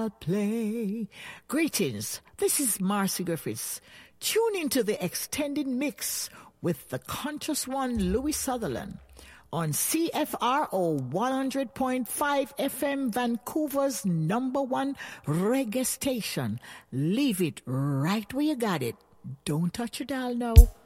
I'll play. Greetings, this is Marcy Griffiths. Tune into the extended mix with the conscious one, Louis Sutherland, on CFRO 100.5 FM, Vancouver's #1 reggae station. Leave it right where you got it. Don't touch your dial now.